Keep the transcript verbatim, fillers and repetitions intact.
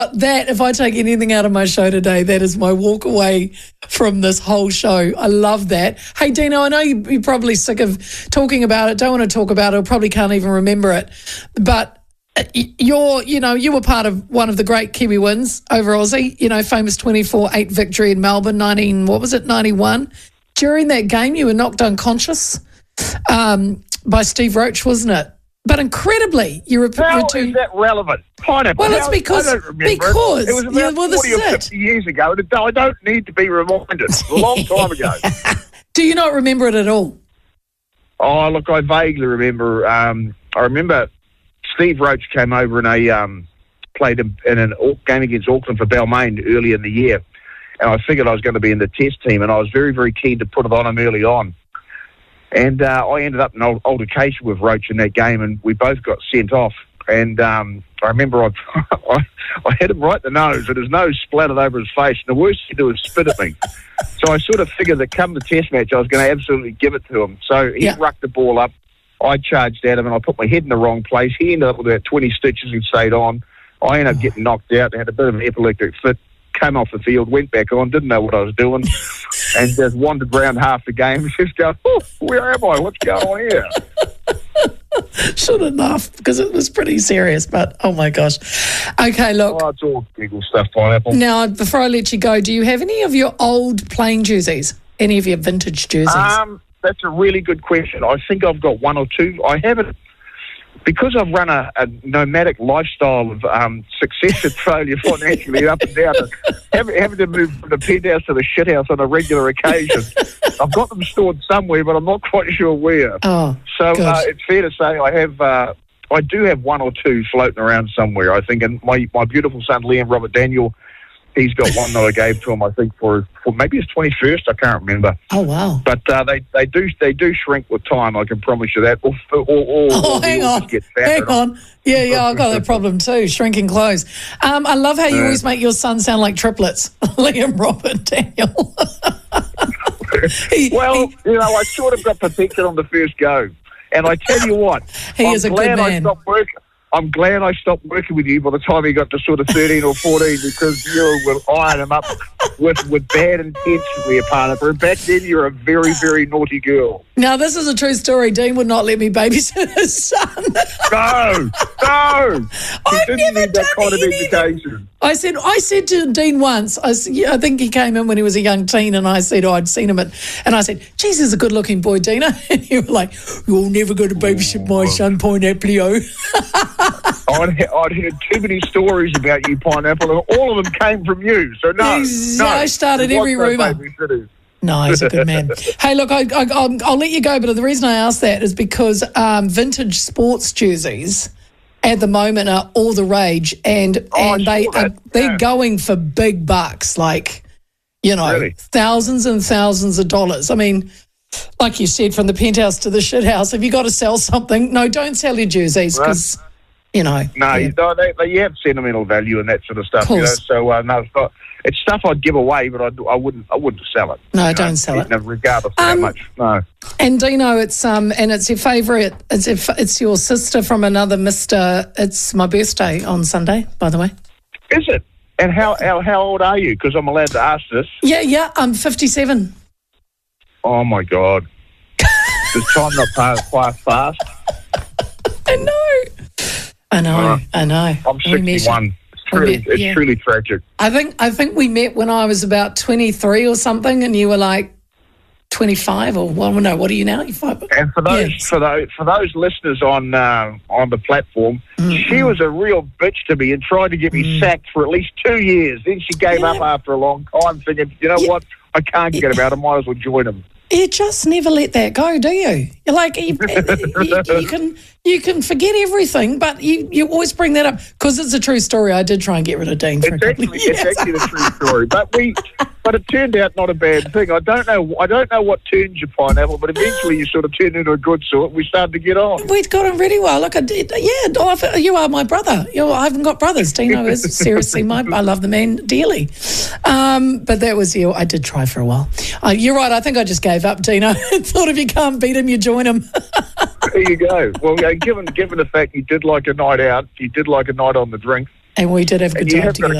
That, if I take anything out of my show today, that is my walk away from this whole show. I love that. Hey, Dino, I know you, you're probably sick of talking about it, don't want to talk about it, or probably can't even remember it, but you're, you know, you were part of one of the great Kiwi wins over Aussie, you know, famous twenty-four eight victory in Melbourne, nineteen, what was it, ninety-one? During that game, you were knocked unconscious um, by Steve Roach, wasn't it? But incredibly, you were... How to, is that relevant? Pineapple. Well, it's because... I don't remember because... It, it was about yeah, well, this forty or is fifty years ago. And I don't need to be reminded. It was a long time ago. Do you not remember it at all? Oh, look, I vaguely remember. Um, I remember Steve Roach came over and a um, played in, in a game against Auckland for Balmain early in the year. And I figured I was going to be in the test team, and I was very, very keen to put it on him early on. And uh, I ended up in an altercation with Roach in that game, and we both got sent off. And um, I remember I, I, I hit him right in the nose, and his nose splattered over his face. And the worst he did was spit at me. So I sort of figured that come the test match, I was going to absolutely give it to him. So he yeah. rucked the ball up. I charged at him, and I put my head in the wrong place. He ended up with about twenty stitches and stayed on. I ended up getting knocked out. I had a bit of an epileptic fit. Came off the field, went back on, didn't know what I was doing, and just wandered around half the game, just going, oh, where am I? What's going on here? Should enough, because it was pretty serious, but oh my gosh. Okay, look. Oh, it's all legal stuff, Pineapple. Now, before I let you go, do you have any of your old playing jerseys? Any of your vintage jerseys? Um, that's a really good question. I think I've got one or two. I haven't. Because I've run a, a nomadic lifestyle of um, success and failure financially up and down, and having, having to move from the penthouse to the shithouse on a regular occasion, I've got them stored somewhere, but I'm not quite sure where. Oh, so uh, it's fair to say I have, uh, I do have one or two floating around somewhere, I think. And my, my beautiful son, Liam Robert Daniel, he's got one that I gave to him, I think, for, for maybe his twenty-first. I can't remember. Oh, wow. But uh, they, they do they do shrink with time, I can promise you that. Or, or, or, oh, or hang on. Hang on. Yeah, yeah, I've got that problem too, shrinking clothes. Um, I love how you uh, always make your son sound like triplets, Liam, Robert, Daniel. he, well, he, you know, I sort of got protected on the first go. And I tell you what, he I'm is a glad good man. I stopped working. I'm glad I stopped working with you by the time he got to sort of thirteen or fourteen, because you would iron him up with, with bad intentions there, partner. Back then, you were a very, very naughty girl. Now, this is a true story. Dean would not let me babysit his son. No, no. He I've didn't never need that done kind of anything. education. I said, I said to Dean once, I, I think he came in when he was a young teen, and I said, oh, I'd seen him at, and I said, geez, he's a good-looking boy, Dina. And you were like, you're never going to babysit my son, Pineapple. I'd, I'd heard too many stories about you, Pineapple, and all of them came from you. So no, he's, no. I started every rumour. No, he's a good man. Hey, look, I, I, I'll, I'll let you go, but the reason I asked that is because um, vintage sports jerseys at the moment are all the rage, and oh, and they are, they're yeah. going for big bucks, like, you know, really? thousands and thousands of dollars. I mean, like you said, from the penthouse to the shithouse, if you got to sell something, no, don't sell your jerseys, because, right. you know. No, yeah. you, they, they, you have sentimental value and that sort of stuff, you know, so uh, no, it's not. It's stuff I'd give away, but I'd, I wouldn't. I wouldn't sell it. No, know, don't sell it. Regardless of um, how much. No. And Dino, it's um, and it's your favourite. It's if it's your sister from another Mister It's my birthday on Sunday, by the way. Is it? And how how, how old are you? Because I'm allowed to ask this. Yeah, yeah. I'm fifty-seven. Oh my God! Does time not pass quite fast? I know. I know. Uh, I know. I'm sixty-one. Truly, it's yeah. truly tragic. I think I think we met when I was about twenty-three or something, and you were like twenty-five or well, no. What are you now? You're five. And for those yeah. for those for those listeners on uh, on the platform, mm-hmm. she was a real bitch to me and tried to get me mm. sacked for at least two years. Then she gave yeah. up after a long time, thinking, you know yeah. what, I can't get about it. I might as well join them. You just never let that go, do you? You're like you, you, you can you can forget everything, but you, you always bring that up because it's a true story. I did try and get rid of Dean for it's a couple actually, of years. It's actually the true story, but we, but it turned out not a bad thing. I don't know. I don't know what turned you, Pineapple, but eventually you sort of turned into a good sort. We started to get on. We'd got on really well. Look, I did. Yeah, oh, you are my brother. You're, I haven't got brothers. Dino is seriously my. I love the man dearly, um, but that was you. I did try for a while. Uh, you're right. I think I just gave up, Dino. Thought if you can't beat him, you join him. There you go. Well, uh, given given the fact you did like a night out, you did like a night on the drink, And we did have a good you time have got to together.